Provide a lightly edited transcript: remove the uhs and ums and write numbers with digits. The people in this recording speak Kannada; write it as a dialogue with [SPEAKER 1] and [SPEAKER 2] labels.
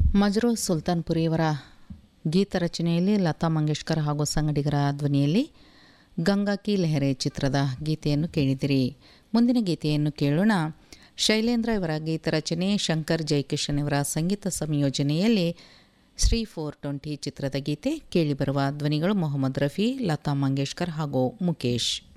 [SPEAKER 1] ಮಜ್ರೋಹ್ ಸುಲ್ತಾನ್ಪುರಿಯವರ ಗೀತರಚನೆಯಲ್ಲಿ ಲತಾ ಮಂಗೇಶ್ಕರ್ ಹಾಗೂ ಸಂಗಡಿಗರ ಧ್ವನಿಯಲ್ಲಿ ಗಂಗಾ ಕಿ ಲೆಹರೆ ಚಿತ್ರದ ಗೀತೆಯನ್ನು ಕೇಳಿದಿರಿ. ಮುಂದಿನ ಗೀತೆಯನ್ನು ಕೇಳೋಣ. ಶೈಲೇಂದ್ರ ಇವರ ಗೀತರಚನೆ, ಶಂಕರ್ ಜೈಕಿಶನ್ ಇವರ ಸಂಗೀತ ಸಂಯೋಜನೆಯಲ್ಲಿ ಶ್ರೀ 420 ಚಿತ್ರದ ಗೀತೆ. ಕೇಳಿಬರುವ ಧ್ವನಿಗಳು ಮೊಹಮ್ಮದ್ ರಫಿ, ಲತಾ ಮಂಗೇಶ್ಕರ್ ಹಾಗೂ ಮುಕೇಶ್.